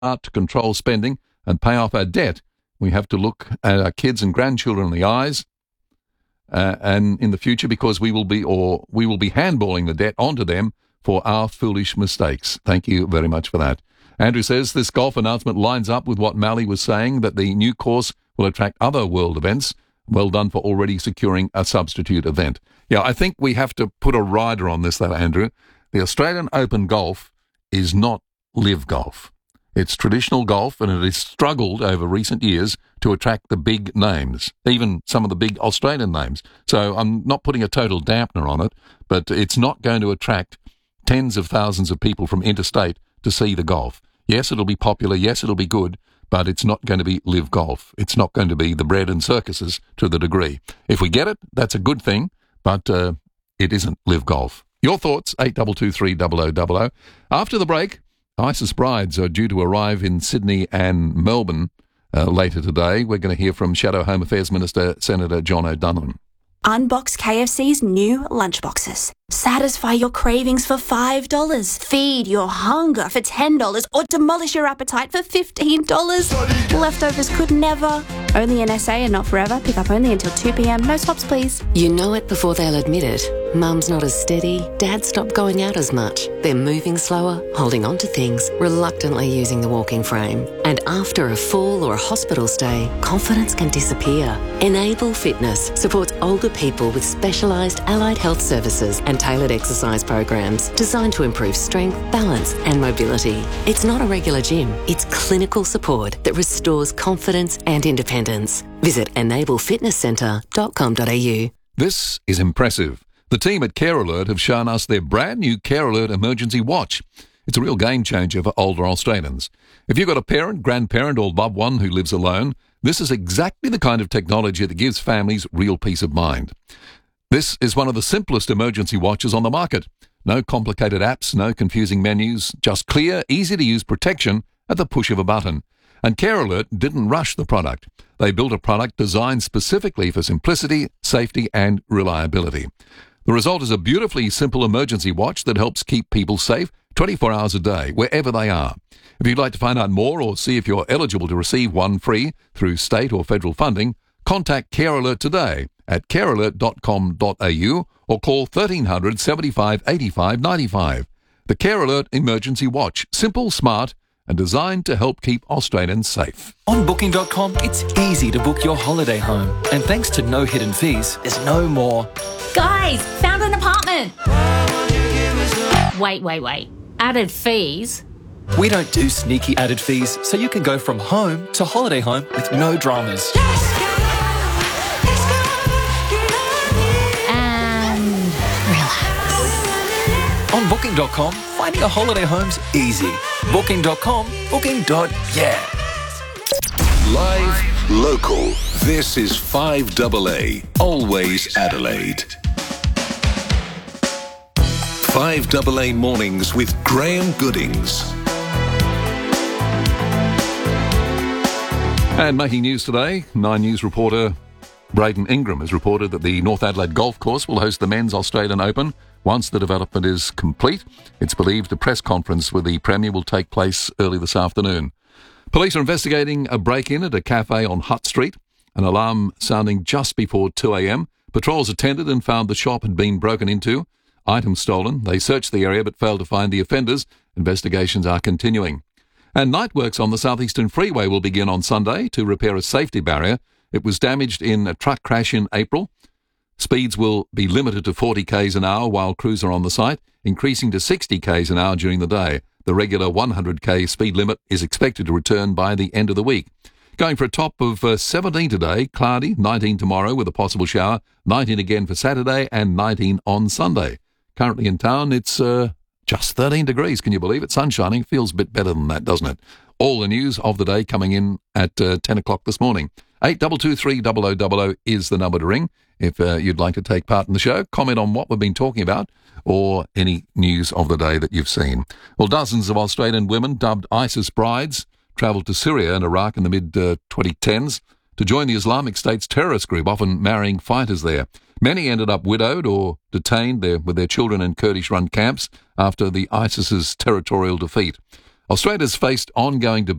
to control spending and pay off our debt, we have to look at our kids and grandchildren in the eyes and in the future, because we will be handballing the debt onto them for our foolish mistakes. Thank you very much for that. Andrew says this golf announcement lines up with what Mally was saying, that the new course will attract other world events. Well done for already securing a substitute event. Yeah, I think we have to put a rider on this, though, Andrew. The Australian Open golf is not live golf. It's traditional golf, and it has struggled over recent years to attract the big names, even some of the big Australian names. So I'm not putting a total dampener on it, but it's not going to attract tens of thousands of people from interstate to see the golf. Yes, it'll be popular. Yes, it'll be good, but it's not going to be live golf. It's not going to be the bread and circuses to the degree. If we get it, that's a good thing, but it isn't live golf. Your thoughts, 8223 0000. After the break, ISIS brides are due to arrive in Sydney and Melbourne later today. We're going to hear from Shadow Home Affairs Minister Senator John O'Donovan. Unbox KFC's new lunchboxes. Satisfy your cravings for $5. Feed your hunger for $10 or demolish your appetite for $15. Leftovers could never. Only in SA and not forever. Pick up only until 2 p.m. No stops, please. You know it before they'll admit it. Mum's not as steady. Dad's stopped going out as much. They're moving slower, holding on to things, reluctantly using the walking frame. And after a fall or a hospital stay, confidence can disappear. Enable Fitness supports older people with specialised allied health services and tailored exercise programs designed to improve strength, balance and mobility. It's not a regular gym. It's clinical support that restores confidence and independence. Visit enablefitnesscentre.com.au. This is impressive. The team at Care Alert have shown us their brand new Care Alert emergency watch. It's a real game changer for older Australians. If you've got a parent, grandparent or loved one who lives alone, this is exactly the kind of technology that gives families real peace of mind. This is one of the simplest emergency watches on the market. No complicated apps, no confusing menus, just clear, easy-to-use protection at the push of a button. And Care Alert didn't rush the product. They built a product designed specifically for simplicity, safety and reliability. The result is a beautifully simple emergency watch that helps keep people safe 24 hours a day, wherever they are. If you'd like to find out more or see if you're eligible to receive one free through state or federal funding, contact Care Alert today at carealert.com.au or call 1300 75 85 95. The Care Alert Emergency Watch. Simple, smart and designed to help keep Australians safe. On Booking.com, it's easy to book your holiday home. And thanks to no hidden fees, there's no more. Guys, found an apartment. Wait. Added fees? We don't do sneaky added fees, so you can go from home to holiday home with no dramas. And relax. On Booking.com, finding a holiday home's easy. Booking.com, booking.yeah. Live, local. This is 5AA, always Adelaide. 5AA Mornings with Graham Goodings. And making news today, Nine News reporter Braden Ingram has reported that the North Adelaide Golf Course will host the Men's Australian Open once the development is complete. It's believed a press conference with the Premier will take place early this afternoon. Police are investigating a break-in at a cafe on Hutt Street, an alarm sounding just before 2 a.m. Patrols attended and found the shop had been broken into, items stolen. They searched the area but failed to find the offenders. Investigations are continuing. And night works on the Southeastern Freeway will begin on Sunday to repair a safety barrier. It was damaged in a truck crash in April. Speeds will be limited to 40 k's an hour while crews are on the site, increasing to 60 k's an hour during the day. The regular 100 k speed limit is expected to return by the end of the week. Going for a top of 17 today, cloudy, 19 tomorrow with a possible shower, 19 again for Saturday and 19 on Sunday. Currently in town, it's just 13 degrees. Can you believe it? Sun shining. Feels a bit better than that, doesn't it? All the news of the day coming in at 10 o'clock this morning. 8223 0000 is the number to ring if you'd like to take part in the show, comment on what we've been talking about or any news of the day that you've seen. Well, dozens of Australian women dubbed ISIS brides travelled to Syria and Iraq in the mid-2010s to join the Islamic State's terrorist group, often marrying fighters there. Many ended up widowed or detained there with their children in Kurdish-run camps after the ISIS's territorial defeat. Australia's faced ongoing